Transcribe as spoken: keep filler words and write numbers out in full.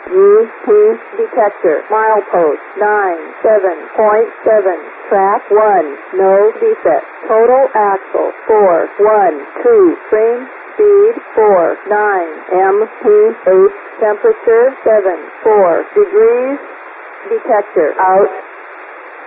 U P detector. Milepost nine seven point seven. Track one. No defect. Total axle four one two. Frame speed four nine. M P H temperature seven four degrees. Detector out.